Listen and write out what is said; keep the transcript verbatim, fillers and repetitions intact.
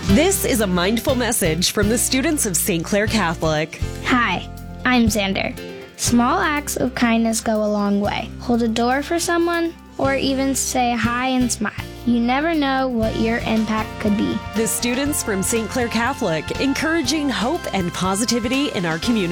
This is a mindful message from the students of Saint Clair Catholic. Hi, I'm Xander. Small acts of kindness go a long way. Hold a door for someone, or even say hi and smile. You never know what your impact could be. The students from Saint Clair Catholic, encouraging hope and positivity in our community.